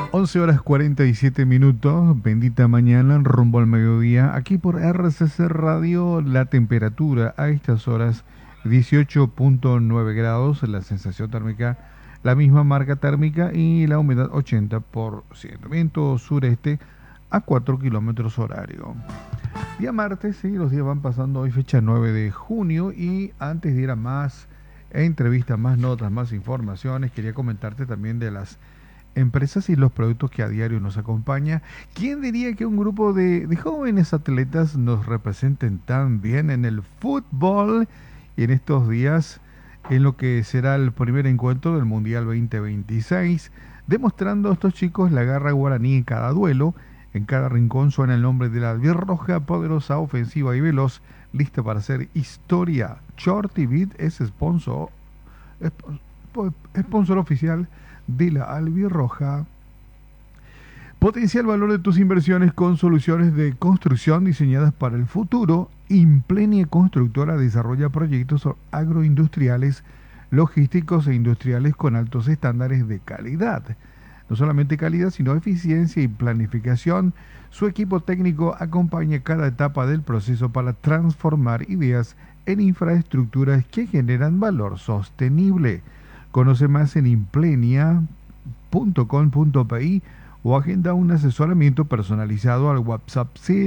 11 horas 47 minutos, bendita mañana, rumbo al mediodía. Aquí por RCC Radio, la temperatura a estas horas 18.9 grados, la sensación térmica, la misma marca térmica y la humedad 80%. Viento sureste a 4 kilómetros horario. Día martes, sí, los días van pasando hoy, fecha 9 de junio, y antes de ir a más entrevistas, más notas, más informaciones, quería comentarte también de las empresas y los productos que a diario nos acompaña. ¿Quién diría que un grupo de jóvenes atletas nos representen tan bien en el fútbol y en estos días en lo que será el primer encuentro del Mundial 2026, demostrando a estos chicos la garra guaraní en cada duelo? En cada rincón suena el nombre de la albirroja, poderosa, ofensiva y veloz, lista para hacer historia. Shorty Beat es sponsor oficial de la albirroja. Potencia el valor de tus inversiones con soluciones de construcción diseñadas para el futuro. Implenia Constructora desarrolla proyectos agroindustriales, logísticos e industriales con altos estándares de calidad. No solamente calidad, sino eficiencia y planificación. Su equipo técnico acompaña cada etapa del proceso para transformar ideas en infraestructuras que generan valor sostenible. Conoce más en implenia.com.pi o agenda un asesoramiento personalizado al WhatsApp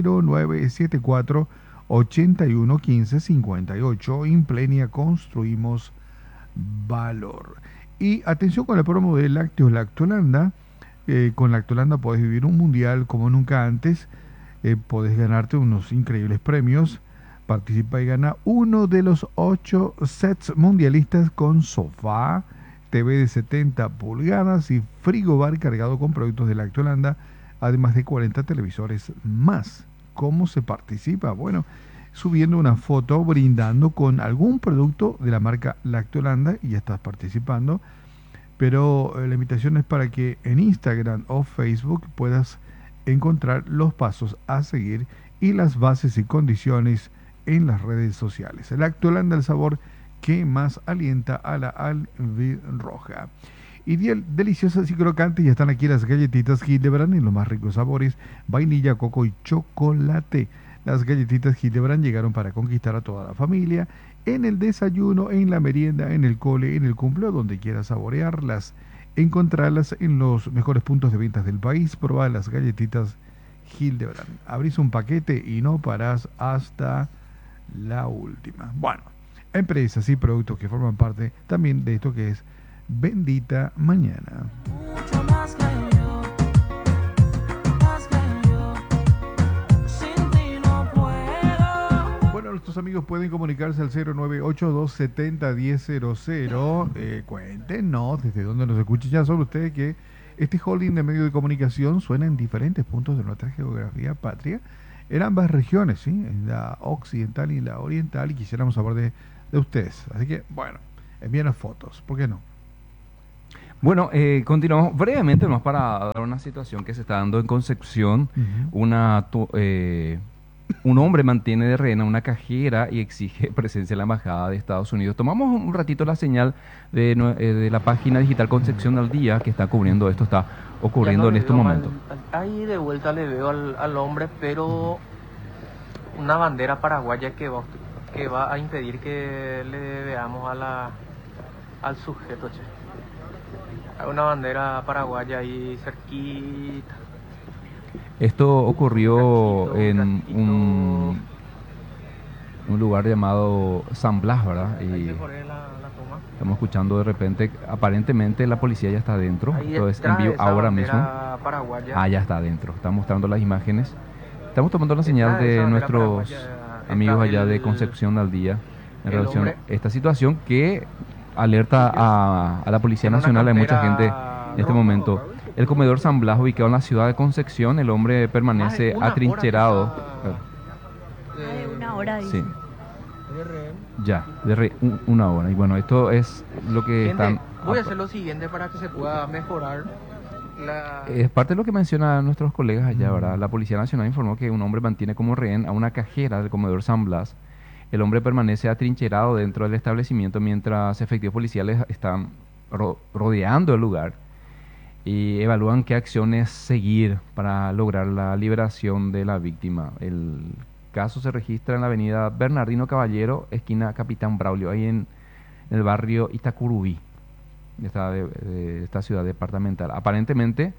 0974 81 15 58. Implenia, construimos valor. Y atención con la promo de Lácteos Lactolanda. Con Lactolanda podés vivir un mundial como nunca antes. Podés ganarte unos increíbles premios. Participa y gana uno de los 8 sets mundialistas con sofá, TV de 70 pulgadas y frigobar cargado con productos de Lactolanda, además de 40 televisores más. ¿Cómo se participa? Bueno, subiendo una foto brindando con algún producto de la marca Lactolanda y ya estás participando. Pero la invitación es para que en Instagram o Facebook puedas encontrar los pasos a seguir y las bases y condiciones en las redes sociales. Lactolanda, el sabor que más alienta a la albirroja. Y deliciosas y crocantes, ya están aquí las galletitas Hildebrand en los más ricos sabores, vainilla, coco y chocolate. Las galletitas Hildebrand llegaron para conquistar a toda la familia, en el desayuno, en la merienda, en el cole, en el cumpleaños, donde quieras saborearlas. Encontrarlas en los mejores puntos de ventas del país. Probar las galletitas Hildebrand. Abrís un paquete y no parás hasta la última. Bueno, empresas y productos que forman parte también de esto que es Bendita Mañana. Mucho más que yo, más que yo, sin ti no puedo. Bueno, nuestros amigos pueden comunicarse al 098-270-1000. Cuéntenos desde dónde nos escuchan. Ya son ustedes que este holding de medios de comunicación suena en diferentes puntos de nuestra geografía patria, en ambas regiones, ¿sí? En la occidental y la oriental, y quisiéramos saber de ustedes. Así que, bueno, envíenos fotos, ¿por qué no? Bueno, continuamos brevemente más para dar una situación que se está dando en Concepción. Un hombre mantiene de rehén a una cajera y exige presencia en la embajada de Estados Unidos. Tomamos un ratito la señal de la página digital Concepción al Día, que está cubriendo esto, está ocurriendo en estos momentos. Ahí de vuelta le veo al hombre, pero una bandera paraguaya que va a impedir que le veamos al sujeto, che. Hay una bandera paraguaya ahí cerquita. Esto ocurrió en un lugar llamado San Blas, ¿verdad? Y estamos escuchando de repente, aparentemente la policía ya está adentro. Esto es en vivo ahora mismo. Ah, ya está adentro. Está mostrando las imágenes. Estamos tomando la señal de nuestros amigos allá de Concepción al Día en relación a esta situación que alerta a la Policía Nacional. Hay mucha gente en este momento. El comedor San Blas, ubicado en la ciudad de Concepción, el hombre permanece atrincherado. Una hora, dice. Sí. Ya, una hora. Y bueno, esto es lo que están... Voy a hacer lo siguiente para que se pueda mejorar Es parte de lo que mencionan nuestros colegas allá, ¿verdad? La Policía Nacional informó que un hombre mantiene como rehén a una cajera del comedor San Blas. El hombre permanece atrincherado dentro del establecimiento mientras efectivos policiales están rodeando el lugar. y evalúan qué acciones seguir para lograr la liberación de la víctima. El caso se registra en la avenida Bernardino Caballero, esquina Capitán Braulio, ahí en el barrio Itacurubí, de esta ciudad departamental. Aparentemente,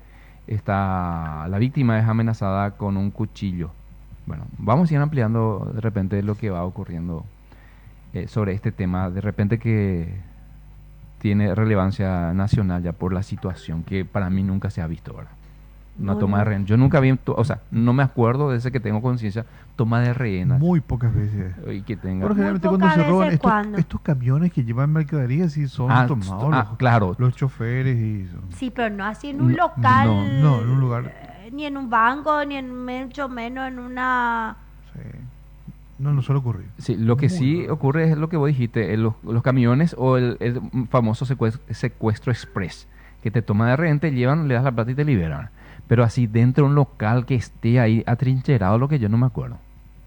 la víctima es amenazada con un cuchillo. Bueno, vamos a ir ampliando de repente lo que va ocurriendo sobre este tema, de repente que tiene relevancia nacional ya por la situación que para mí nunca se ha visto ahora. Una toma de rehén. Yo nunca vi, o sea, no me acuerdo desde que tengo conciencia, toma de rehén. Muy pocas veces. Y que tenga. Pero generalmente cuando se roban estos camiones que llevan mercaderías, sí son tomados claro. Los choferes y eso. Sí, pero no así en un local. No, en un lugar. Ni en un banco, ni en mucho menos en una... Sí. No suele ocurrir. Sí, lo que sí ocurre es lo que vos dijiste, los camiones o el famoso secuestro express, que te toma de rehén, te llevan, le das la plata y te liberan. Pero así dentro de un local que esté ahí atrincherado, lo que yo no me acuerdo.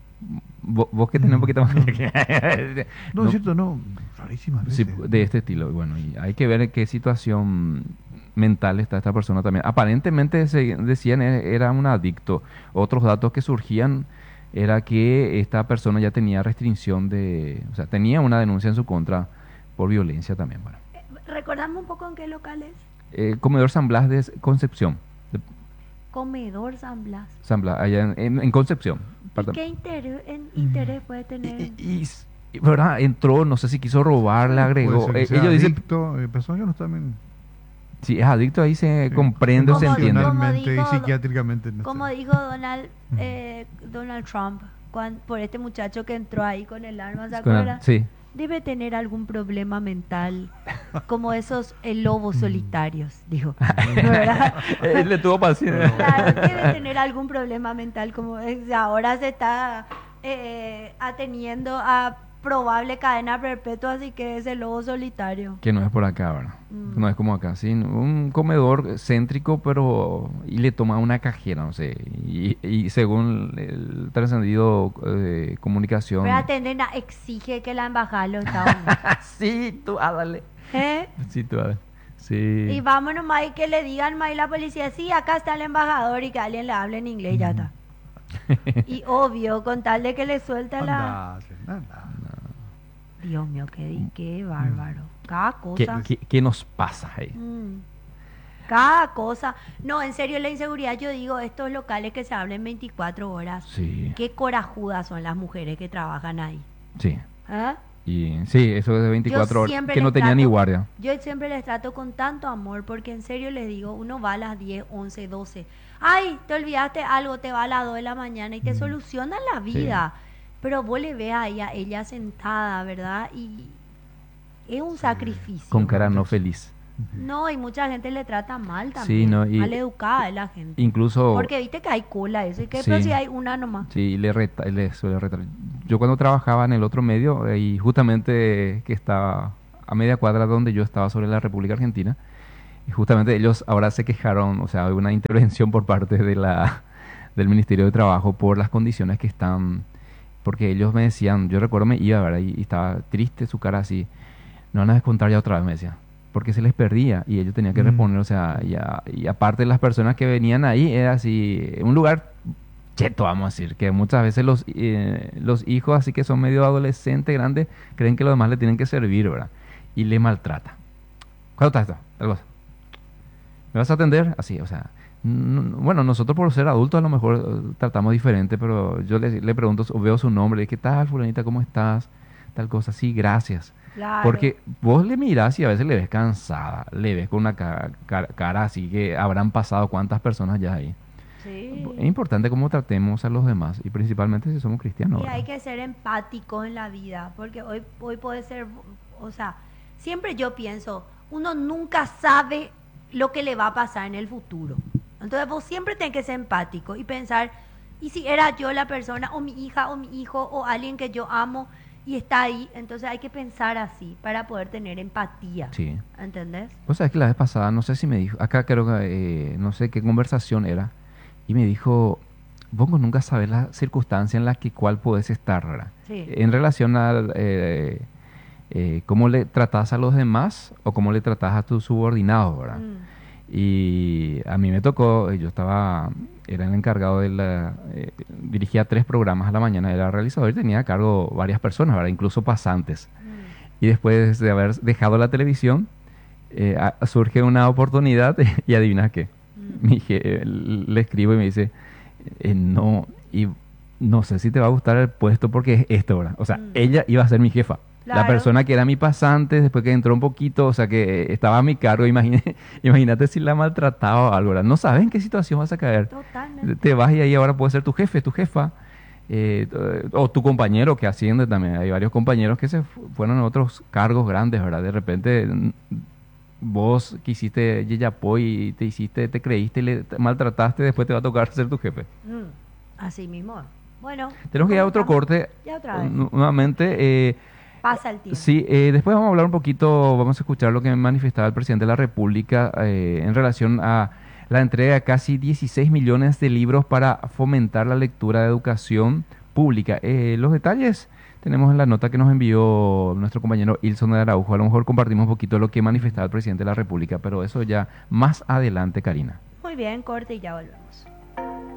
Vos que tenés un poquito más... No, es cierto, no. Rarísimas veces. Sí, de este estilo. Bueno, y hay que ver en qué situación mental está esta persona también. Aparentemente decían era un adicto. Otros datos que surgían era que esta persona ya tenía restricción o sea, tenía una denuncia en su contra por violencia también. Bueno. Recordame un poco en qué local es. Comedor San Blas de Concepción. Comedor San Blas. San Blas, allá en Concepción. ¿Y qué interés puede tener? ¿Verdad? Entró, no sé si quiso robar, le agregó. Ellos dicen... Personas que no están... Si es adicto, ahí se comprende o se entiende. Y psiquiátricamente. Como dijo Donald Trump, por este muchacho que entró ahí con el arma, ¿se acuerda? Sí. Debe tener algún problema mental, como esos lobos solitarios, dijo. ¿Verdad? Le tuvo paciencia. Claro, debe tener algún problema mental, como ahora se está ateniendo a probable cadena perpetua, así que es el lobo solitario. Que no es por acá, ¿verdad? No es como acá, sí. Un comedor céntrico, pero... Y le toma una cajera, no sé. Y según el trascendido comunicación... Pero Atendena exige que la embajada lo está. Sí, tú háblale. Sí, tú háblale. Sí. Y vámonos más y que le digan más y la policía, sí, acá está el embajador, y que alguien le hable en inglés y ya está. Y obvio, con tal de que le suelta la... Dios mío, qué bárbaro. Cada cosa. ¿Qué nos pasa ahí? Cada cosa. No, en serio, la inseguridad, yo digo, estos locales que se hablan 24 horas, sí. Qué corajudas son las mujeres que trabajan ahí. Sí. Y sí, eso de 24 horas, que no tenían ni guardia. Yo siempre les trato con tanto amor, porque en serio les digo, uno va a las 10, 11, 12. Ay, te olvidaste algo, te va a las 2 de la mañana y te solucionan la vida. Sí. Pero vos le ves a ella sentada, ¿verdad? Y es un sacrificio. Con cara no feliz. No, y mucha gente le trata mal también. Sí, no, mal educada es la gente. Incluso... Porque viste que hay cola eso, y que pero si hay una nomás. Sí, le suele retar. Yo cuando trabajaba en el otro medio, y justamente que estaba a media cuadra donde yo estaba sobre la República Argentina, y justamente ellos ahora se quejaron, o sea, hay una intervención por parte del Ministerio de Trabajo por las condiciones que están... Porque ellos me decían, yo recuerdo me iba, ¿verdad? Y estaba triste su cara así. No van a descontar ya otra vez, me decía. Porque se les perdía y ellos tenían que reponer, o sea, y aparte las personas que venían ahí, era así, un lugar cheto, vamos a decir, que muchas veces los hijos, así que son medio adolescentes, grandes, creen que los demás le tienen que servir, ¿verdad? Y le maltrata. ¿Cuánto está esto? Tal cosa. ¿Me vas a atender? Así, o sea... Bueno, nosotros por ser adultos a lo mejor tratamos diferente, pero yo le pregunto, veo su nombre, ¿qué tal, fulanita? ¿Cómo estás? Tal cosa, sí, gracias. Claro. Porque vos le mirás y a veces le ves cansada, le ves con una cara así que habrán pasado cuántas personas ya ahí. Sí. Es importante cómo tratemos a los demás y principalmente si somos cristianos. Y ¿verdad? hay que ser empático en la vida, porque hoy puede ser, o sea, siempre yo pienso, uno nunca sabe lo que le va a pasar en el futuro. Entonces vos siempre tenés que ser empático y pensar, ¿y si era yo la persona, o mi hija, o mi hijo, o alguien que yo amo y está ahí? Entonces hay que pensar así para poder tener empatía. Sí. ¿Entendés? O sea, es que la vez pasada, no sé si me dijo, acá creo que, no sé qué conversación era, y me dijo, vos nunca sabes la circunstancia en la que cuál podés estar, ¿verdad? Sí. En relación a cómo le tratás a los demás o cómo le tratás a tus subordinados, ¿verdad? Y a mí me tocó, era el encargado dirigía 3 programas a la mañana, era realizador y tenía a cargo varias personas, ¿verdad? Incluso pasantes. Y después de haber dejado la televisión, surge una oportunidad y adivina qué. Le escribo y me dice, no, y no sé si te va a gustar el puesto porque es esto, ¿verdad? O sea, ella iba a ser mi jefa. Claro. La persona que era mi pasante, después que entró un poquito, o sea, que estaba a mi cargo, imagínate si la maltrataba o algo, ¿verdad? No sabes en qué situación vas a caer. Totalmente. Te vas y ahí ahora puede ser tu jefe, tu jefa, o tu compañero que asciende también. Hay varios compañeros que se fueron a otros cargos grandes, ¿verdad? De repente vos que hiciste yeyapoy y te creíste y le maltrataste, después te va a tocar ser tu jefe. Así mismo. Bueno. Tenemos que ir a otro corte. Ya otra vez. Nuevamente. Pasa el tiempo. Sí, después vamos a hablar un poquito, vamos a escuchar lo que manifestaba el presidente de la República en relación a la entrega de casi 16 millones de libros para fomentar la lectura de educación pública. Los detalles tenemos en la nota que nos envió nuestro compañero Ilson de Araujo. A lo mejor compartimos un poquito lo que manifestaba el presidente de la República, pero eso ya más adelante, Karina. Muy bien, corte y ya volvemos.